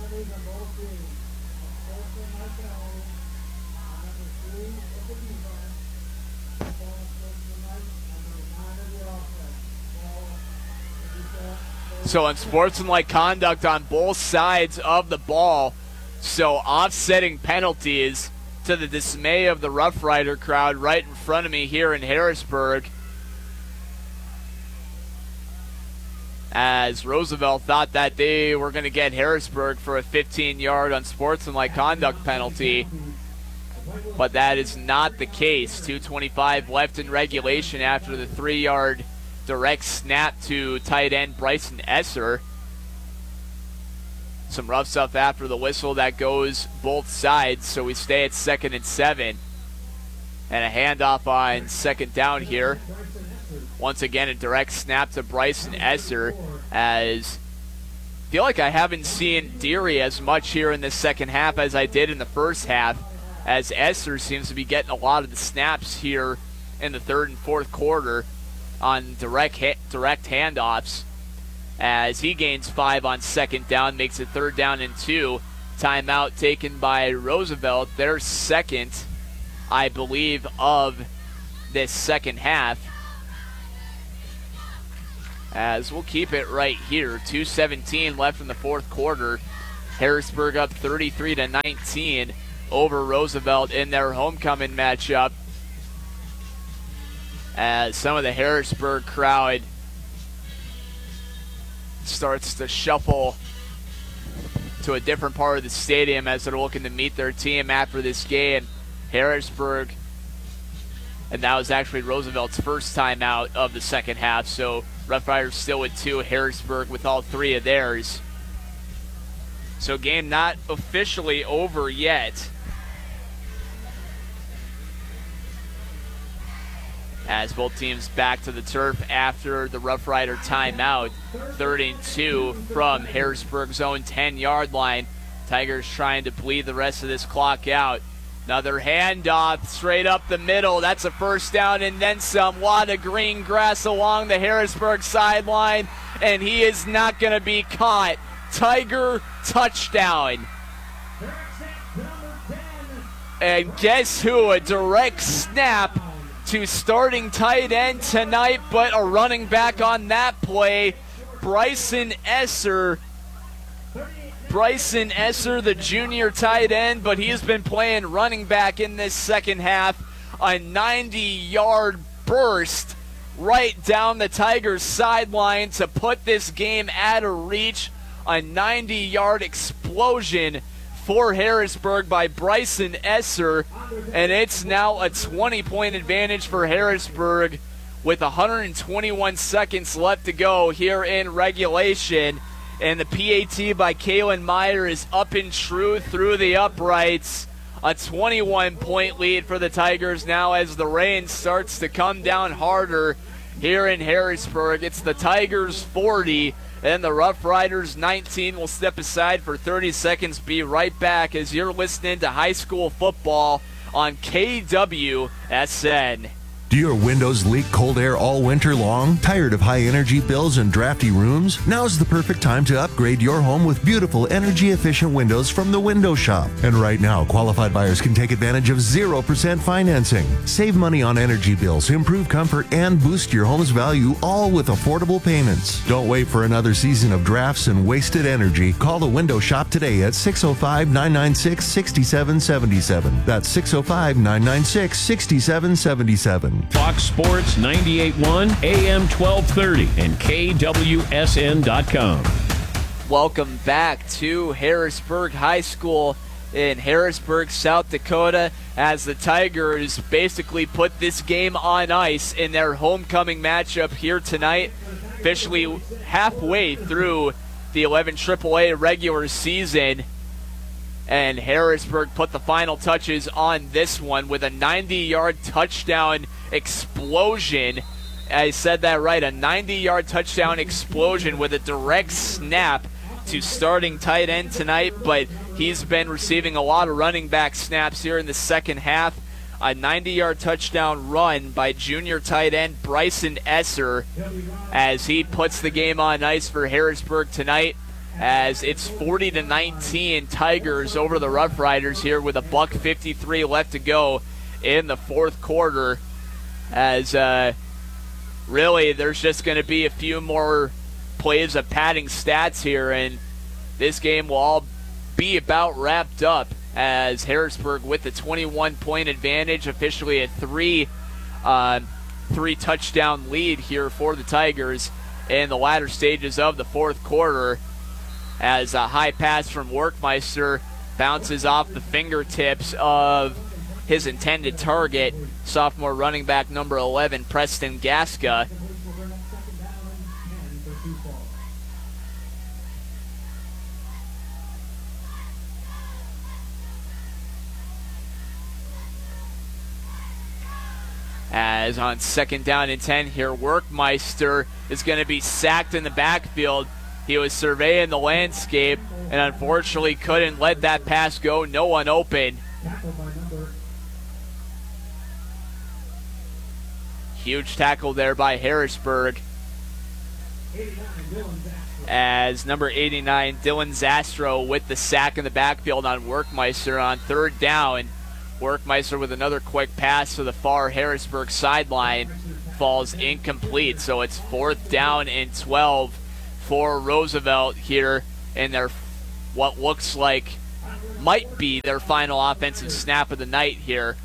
So unsportsmanlike conduct on both sides of the ball. So offsetting penalties, to the dismay of the Rough Rider crowd right in front of me here in Harrisburg, as Roosevelt thought that they were going to get Harrisburg for a 15-yard unsportsmanlike conduct penalty. But that is not the case. 2:25 left in regulation after the 3-yard direct snap to tight end Bryson Esser. Some rough stuff after the whistle that goes both sides, so we stay at 2nd and 7. And a handoff on 2nd down here. Once again, a direct snap to Bryson Esser, as I feel like I haven't seen Deary as much here in the second half as I did in the first half, as Esser seems to be getting a lot of the snaps here in the third and fourth quarter on direct handoffs, as he gains 5 on 2nd down, makes it 3rd down and 2. Timeout taken by Roosevelt, their second, I believe, of this second half, as we'll keep it right here. 2:17 left in the fourth quarter. Harrisburg up 33-19 over Roosevelt in their homecoming matchup, as some of the Harrisburg crowd starts to shuffle to a different part of the stadium as they're looking to meet their team after this game. Harrisburg, and that was actually Roosevelt's first time out of the second half, so Rough Riders still with 2, Harrisburg with all 3 of theirs. So game not officially over yet, as both teams back to the turf after the Rough Rider timeout. 3rd and 2 from Harrisburg's own 10-yard line. Tigers trying to bleed the rest of this clock out. Another handoff straight up the middle. That's a first down and then some. Lot of green grass along the Harrisburg sideline, and he is not going to be caught. Tiger touchdown. And guess who? A direct snap to starting tight end tonight, but a running back on that play, Bryson Esser. Bryson Esser, the junior tight end, but he has been playing running back in this second half. A 90-yard burst right down the Tigers' sideline to put this game out of reach. A 90-yard explosion for Harrisburg by Bryson Esser, and it's now a 20-point advantage for Harrisburg with 121 seconds left to go here in regulation. And the PAT by Kalen Meyer is up and true through the uprights. A 21-point lead for the Tigers now as the rain starts to come down harder here in Harrisburg. It's the Tigers 40 and the Rough Riders 19. Will step aside for 30 seconds. Be right back as you're listening to high school football on KWSN. Do your windows leak cold air all winter long? Tired of high energy bills and drafty rooms? Now's the perfect time to upgrade your home with beautiful energy efficient windows from the Window Shop. And right now, qualified buyers can take advantage of 0% financing. Save money on energy bills, improve comfort, and boost your home's value, all with affordable payments. Don't wait for another season of drafts and wasted energy. Call the Window Shop today at 605-996-6777. That's 605-996-6777. Fox Sports 98.1, AM 1230, and KWSN.com. Welcome back to Harrisburg High School in Harrisburg, South Dakota, as the Tigers basically put this game on ice in their homecoming matchup here tonight, officially halfway through the 11 AAA regular season. And Harrisburg put the final touches on this one with a 90-yard touchdown explosion. I said that right, a 90-yard touchdown explosion with a direct snap to starting tight end tonight, but he's been receiving a lot of running back snaps here in the second half. A 90-yard touchdown run by junior tight end Bryson Esser as he puts the game on ice for Harrisburg tonight. as it's 40-19 Tigers over the Rough Riders here with $1:53 left to go in the fourth quarter, as really there's just going to be a few more plays of padding stats here, and this game will all be about wrapped up, as Harrisburg with the 21-point advantage, officially a three touchdown lead here for the Tigers in the latter stages of the fourth quarter, as a high pass from Workmeister bounces off the fingertips of his intended target, sophomore running back number 11, Preston Gaska. As on 2nd down and 10 here, Workmeister is going to be sacked in the backfield. He was surveying the landscape and unfortunately couldn't let that pass go. No one open. Huge tackle there by Harrisburg, as number 89, Dylan Zastro, with the sack in the backfield on Workmeister on 3rd down. Workmeister with another quick pass to the far Harrisburg sideline falls incomplete. So it's 4th down and 12 for Roosevelt here in their what looks like might be their final offensive snap of the night here.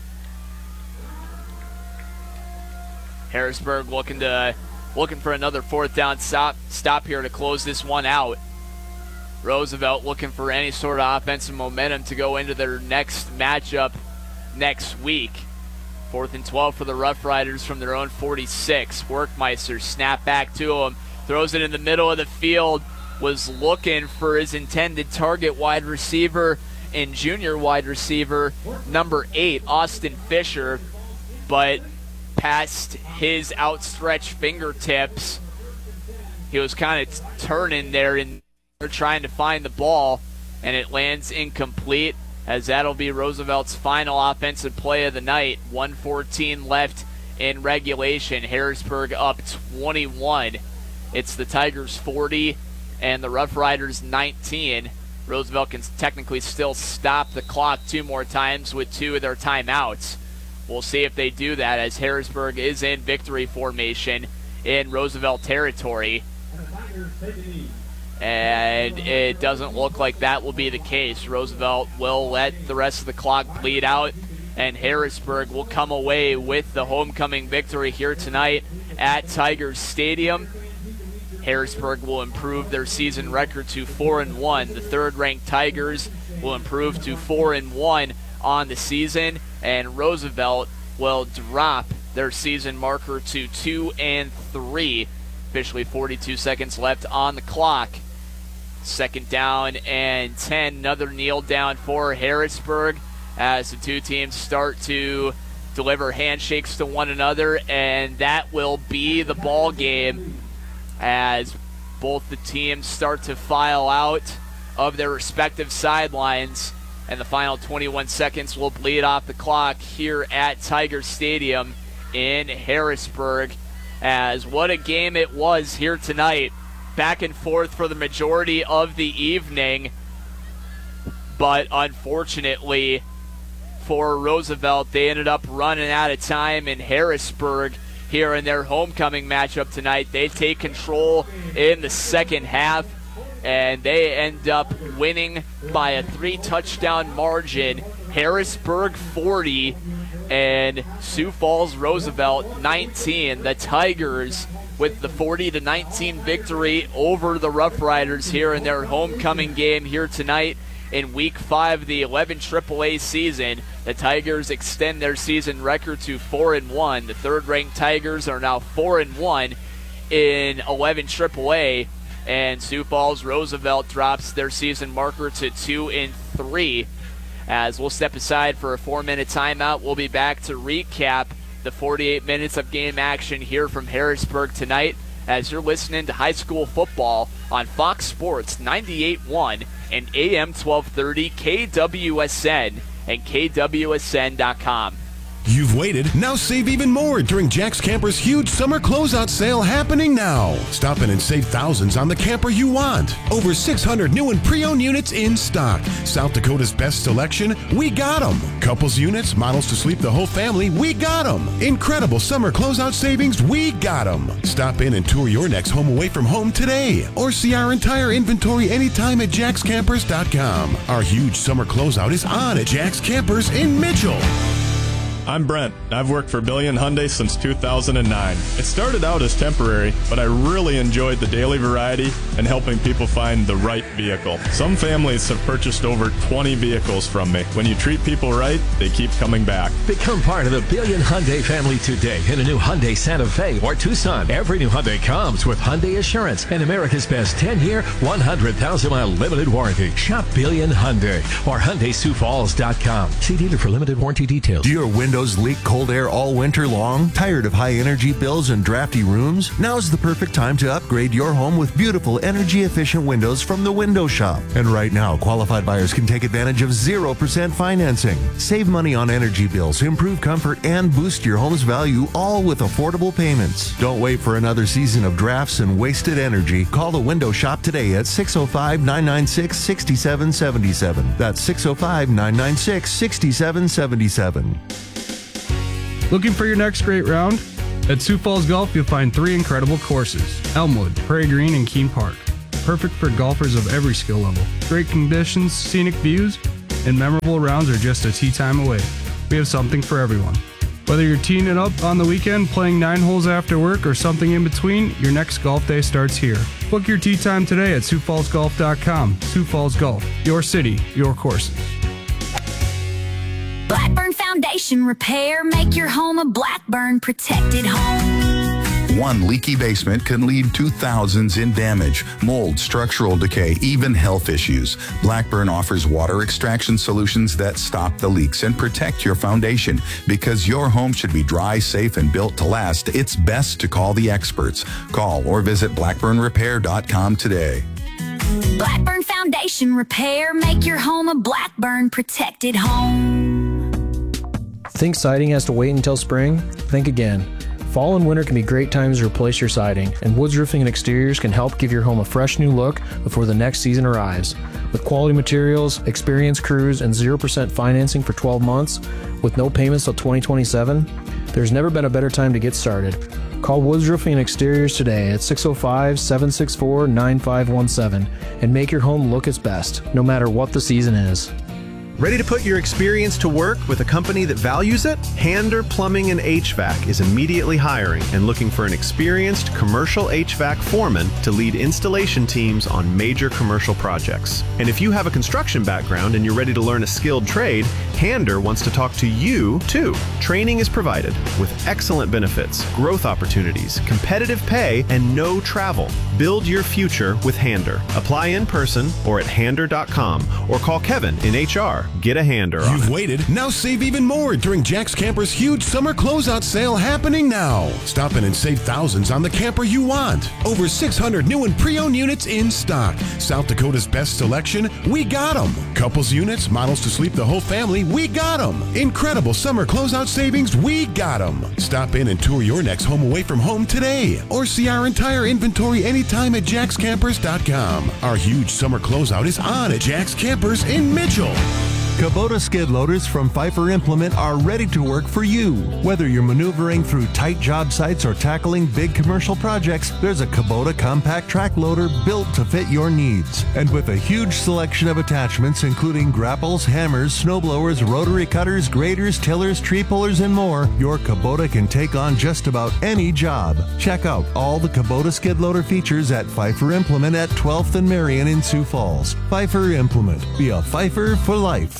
Harrisburg looking for another 4th down stop here to close this one out. Roosevelt looking for any sort of offensive momentum to go into their next matchup next week. 4th and 12 for the Rough Riders from their own 46. Workmeister snap back to him, throws it in the middle of the field, was looking for his intended target, wide receiver and junior wide receiver number 8, Austin Fisher, but past his outstretched fingertips, he was kind of turning there and trying to find the ball, and it lands incomplete, as that'll be Roosevelt's final offensive play of the night. 1:14 left in regulation. Harrisburg up 21. It's the Tigers 40 and the Rough Riders 19. Roosevelt can technically still stop the clock 2 more times with 2 of their timeouts. We'll see if they do that, as Harrisburg is in victory formation in Roosevelt territory. And it doesn't look like that will be the case. Roosevelt will let the rest of the clock bleed out, and Harrisburg will come away with the homecoming victory here tonight at Tigers Stadium. Harrisburg will improve their season record to 4-1. The 3rd-ranked Tigers will improve to 4-1 on the season, and Roosevelt will drop their season marker to 2-3. Officially 42 seconds left on the clock. 2nd down and 10. Another kneel down for Harrisburg as the two teams start to deliver handshakes to one another, and that will be the ball game as both the teams start to file out of their respective sidelines, and the final 21 seconds will bleed off the clock here at Tiger Stadium in Harrisburg. As what a game it was here tonight. Back and forth for the majority of the evening, but unfortunately for Roosevelt, they ended up running out of time in Harrisburg here in their homecoming matchup tonight. They take control in the second half, and they end up winning by a 3-touchdown margin. Harrisburg 40 and Sioux Falls Roosevelt 19. The Tigers with the 40-19 victory over the Rough Riders here in their homecoming game here tonight in Week 5 of the 11 AAA season. The Tigers extend their season record to 4-1. The 3rd-ranked Tigers are now 4-1 in 11 AAA, and Sioux Falls Roosevelt drops their season marker to 2-3. As we'll step aside for a 4-minute timeout, we'll be back to recap the 48 minutes of game action here from Harrisburg tonight, as you're listening to high school football on Fox Sports 98.1 and AM 1230 KWSN and KWSN.com. You've waited, now save even more during Jack's Camper's huge summer closeout sale happening now. Stop in and save thousands on the camper you want. Over 600 new and pre-owned units in stock. South Dakota's best selection, we got them. Couples units, models to sleep the whole family, we got them. Incredible summer closeout savings, we got them. Stop in and tour your next home away from home today. Or see our entire inventory anytime at jackscampers.com. Our huge summer closeout is on at Jack's Campers in Mitchell. I'm Brent. I've worked for Billion Hyundai since 2009. It started out as temporary, but I really enjoyed the daily variety and helping people find the right vehicle. Some families have purchased over 20 vehicles from me. When you treat people right, they keep coming back. Become part of the Billion Hyundai family today in a new Hyundai Santa Fe or Tucson. Every new Hyundai comes with Hyundai Assurance and America's best 10-year, 100,000-mile limited warranty. Shop Billion Hyundai or HyundaiSiouxFalls.com. See dealer for limited warranty details. Do your windows leak cold air all winter long? Tired of high energy bills and drafty rooms? Now's the perfect time to upgrade your home with beautiful energy efficient windows from the Window Shop. And right now, qualified buyers can take advantage of 0% financing. Save money on energy bills, improve comfort, and boost your home's value, all with affordable payments. Don't wait for another season of drafts and wasted energy. Call the Window Shop today at 605-996-6777. That's 605-996-6777. Looking for your next great round? At Sioux Falls Golf, you'll find 3 incredible courses: Elmwood, Prairie Green, and Keene Park. Perfect for golfers of every skill level. Great conditions, scenic views, and memorable rounds are just a tee time away. We have something for everyone. Whether you're teeing it up on the weekend, playing 9 holes after work, or something in between, your next golf day starts here. Book your tee time today at SiouxFallsGolf.com. Sioux Falls Golf, your city, your courses. Blackburn Foundation Repair. Make your home a Blackburn protected home. One leaky basement can lead to thousands in damage, mold, structural decay, even health issues. Blackburn offers water extraction solutions that stop the leaks and protect your foundation. Because your home should be dry, safe, and built to last, it's best to call the experts. Call or visit blackburnrepair.com today. Blackburn Foundation Repair. Make your home a Blackburn protected home. Think siding has to wait until spring? Think again. Fall and winter can be great times to replace your siding, and Woods Roofing and Exteriors can help give your home a fresh new look before the next season arrives. With quality materials, experienced crews, and 0% financing for 12 months, with no payments till 2027, there's never been a better time to get started. Call Woods Roofing and Exteriors today at 605-764-9517 and make your home look its best, no matter what the season is. Ready to put your experience to work with a company that values it? Hander Plumbing and HVAC is immediately hiring and looking for an experienced commercial HVAC foreman to lead installation teams on major commercial projects. And if you have a construction background and you're ready to learn a skilled trade, Hander wants to talk to you too. Training is provided with excellent benefits, growth opportunities, competitive pay, and no travel. Build your future with Hander. Apply in person or at hander.com or call Kevin in HR. Get a Hander on it. You've waited, now save even more during Jack's Camper's huge summer closeout sale happening now. Stop in and save thousands on the camper you want. Over 600 new and pre-owned units in stock. South Dakota's best selection, we got them. Couples units, models to sleep the whole family, we got them. Incredible summer closeout savings, we got them. Stop in and tour your next home away from home today. Or see our entire inventory anytime at jackscampers.com. Our huge summer closeout is on at Jack's Campers in Mitchell. Kubota skid loaders from Pfeiffer Implement are ready to work for you. Whether you're maneuvering through tight job sites or tackling big commercial projects, there's a Kubota compact track loader built to fit your needs. And with a huge selection of attachments including grapples, hammers, snowblowers, rotary cutters, graders, tillers, tree pullers, and more, your Kubota can take on just about any job. Check out all the Kubota skid loader features at Pfeiffer Implement at 12th and Marion in Sioux Falls. Pfeiffer Implement. Be a Pfeiffer for life.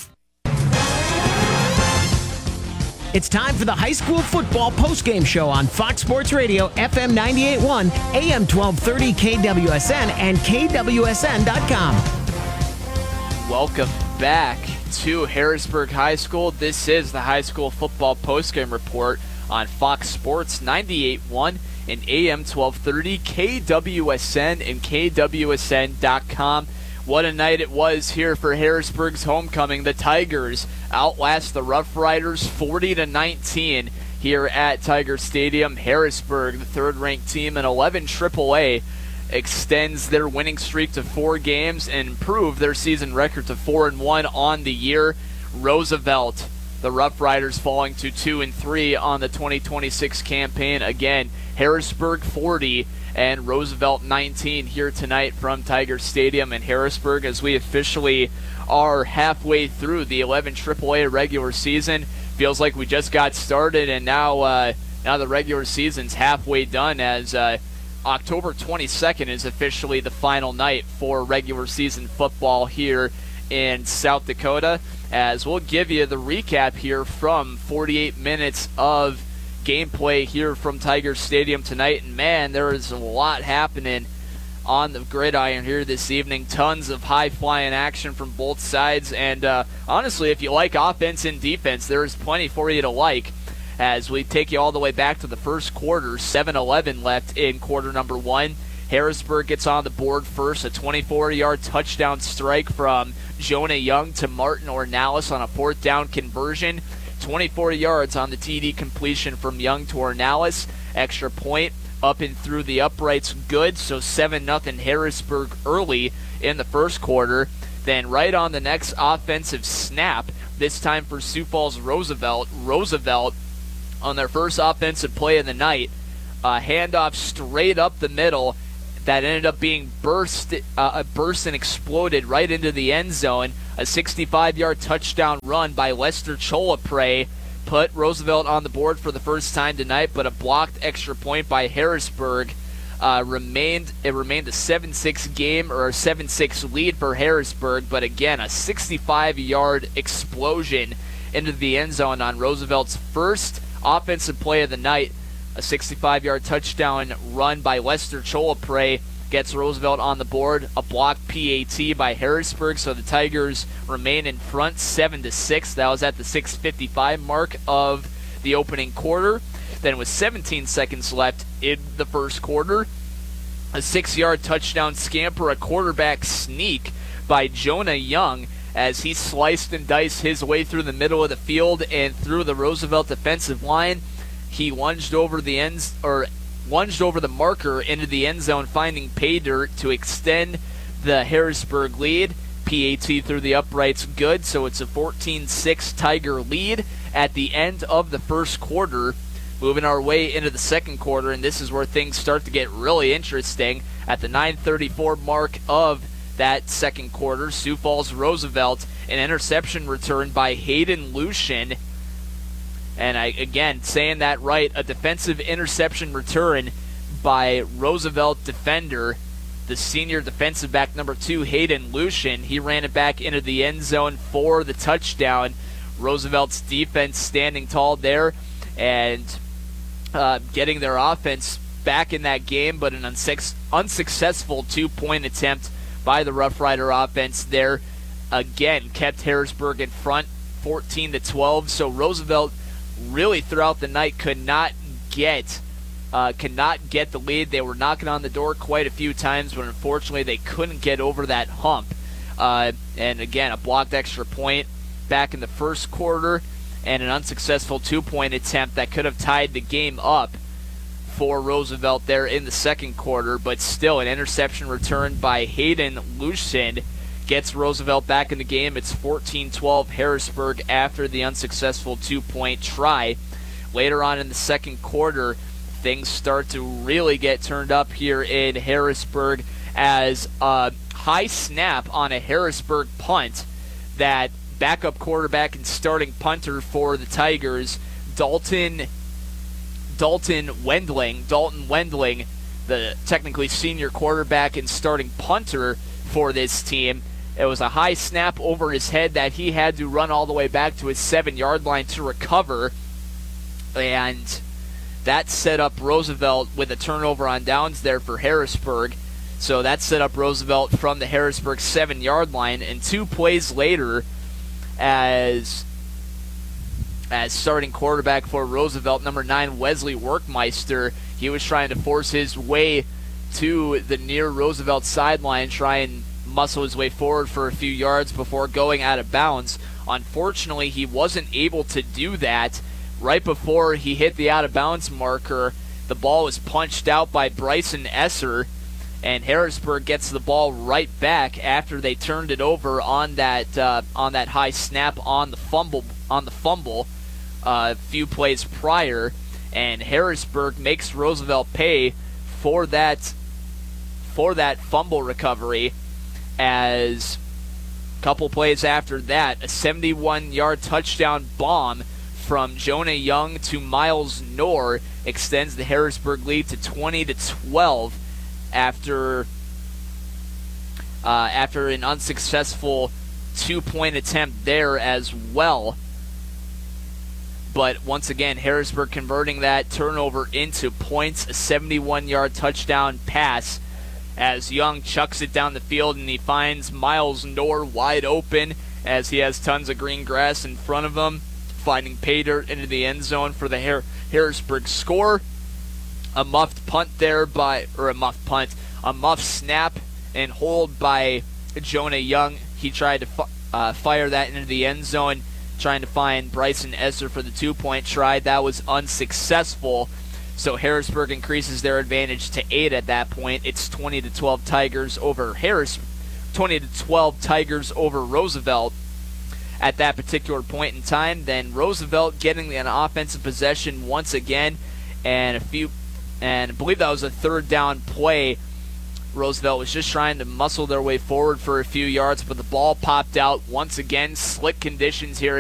It's time for the high school football postgame show on Fox Sports Radio, FM 98.1, AM 1230, KWSN, and KWSN.com. Welcome back to Harrisburg High School. This is the high school football postgame report on Fox Sports 98.1 and AM 1230, KWSN, and KWSN.com. What a night it was here for Harrisburg's homecoming. The Tigers outlast the Rough Riders 40-19 here at Tiger Stadium. Harrisburg, the third-ranked team in 11 AAA, extends their winning streak to 4 games and improve their season record to 4-1 on the year. Roosevelt, the Rough Riders, falling to 2-3 on the 2026 campaign. Again, Harrisburg 40 and Roosevelt 19 here tonight from Tiger Stadium in Harrisburg, as we officially are halfway through the 11 AAA regular season. Feels like we just got started, and now the regular season's halfway done, as October 22nd is officially the final night for regular season football here in South Dakota. As we'll give you the recap here from 48 minutes of gameplay here from Tiger Stadium tonight. And man, there is a lot happening on the gridiron here this evening. Tons of high-flying action from both sides. And honestly, if you like offense and defense, there is plenty for you to like, as we take you all the way back to the first quarter. 7-11 left in quarter number 1. Harrisburg gets on the board first. A 24-yard touchdown strike from Jonah Young to Martin Ornalis on a 4th down conversion. 24 yards on the TD completion from Young to Ornalis. Extra point up and through the uprights, good. So 7-0 Harrisburg early in the first quarter. Then right on the next offensive snap, this time for Sioux Falls Roosevelt. Roosevelt on their first offensive play of the night, a handoff straight up the middle that ended up being burst and exploded right into the end zone. A 65-yard touchdown run by Lester Cholapre put Roosevelt on the board for the first time tonight, but a blocked extra point by Harrisburg remained a 7-6 game, or a 7-6 lead for Harrisburg. But again, a 65-yard explosion into the end zone on Roosevelt's first offensive play of the night. A 65-yard touchdown run by Lester Cholapre gets Roosevelt on the board. A blocked PAT by Harrisburg, so the Tigers remain in front 7-6. That was at the 6:55 mark of the opening quarter. Then with 17 seconds left in the first quarter, a 6-yard touchdown scamper, a quarterback sneak by Jonah Young, as he sliced and diced his way through the middle of the field and through the Roosevelt defensive line. He lunged over the marker into the end zone, finding pay dirt to extend the Harrisburg lead. PAT through the uprights, good. So it's a 14-6 Tiger lead at the end of the first quarter. Moving our way into the second quarter, and this is where things start to get really interesting. At the 9:34 mark of that second quarter, Sioux Falls Roosevelt, an interception return by Hayden Lucian. And again, saying that right, a defensive interception return by Roosevelt defender, the senior defensive back number 2, Hayden Lucian. He ran it back into the end zone for the touchdown. Roosevelt's defense standing tall there and getting their offense back in that game, but an unsuccessful 2-point attempt by the Rough Rider offense there. Again, kept Harrisburg in front 14-12. So Roosevelt really throughout the night could not get the lead. They were knocking on the door quite a few times, but unfortunately they couldn't get over that hump. And again, a blocked extra point back in the first quarter, and an unsuccessful 2-point attempt that could have tied the game up for Roosevelt there in the second quarter. But still, an interception return by Hayden Lucian gets Roosevelt back in the game. It's 14-12 Harrisburg after the unsuccessful 2-point try. Later on in the second quarter, things start to really get turned up here in Harrisburg, as a high snap on a Harrisburg punt that backup quarterback and starting punter for the Tigers, Dalton Wendling, the technically senior quarterback and starting punter for this team. It was a high snap over his head that he had to run all the way back to his 7-yard line to recover, and that set up Roosevelt with a turnover on downs there for Harrisburg. So that set up Roosevelt from the Harrisburg 7-yard line, and 2 plays later, as starting quarterback for Roosevelt, number 9, Wesley Workmeister, he was trying to force his way to the near Roosevelt sideline, try and muscle his way forward for a few yards before going out of bounds. Unfortunately, he wasn't able to do that. Right before he hit the out-of-bounds marker, the ball was punched out by Bryson Esser, and Harrisburg gets the ball right back after they turned it over on that high snap on the fumble a few plays prior, and Harrisburg makes Roosevelt pay for that fumble recovery, as a couple plays after that, a 71-yard touchdown bomb from Jonah Young to Miles Knorr extends the Harrisburg lead to 20-12 after an unsuccessful 2-point attempt there as well. But once again, Harrisburg converting that turnover into points, a 71-yard touchdown pass as Young chucks it down the field, and he finds Miles Knorr wide open as he has tons of green grass in front of him, finding pay dirt into the end zone for the Harrisburg score. A muffed snap and hold by Jonah Young. He tried to fire that into the end zone, trying to find Bryson Esser for the 2-point try. That was unsuccessful. So Harrisburg increases their advantage to 8 at that point. It's 20-12 Tigers over 20-12 Tigers over Roosevelt at that particular point in time. Then Roosevelt getting an offensive possession once again, and I believe that was a third down play. Roosevelt was just trying to muscle their way forward for a few yards, but the ball popped out once again. Slick conditions here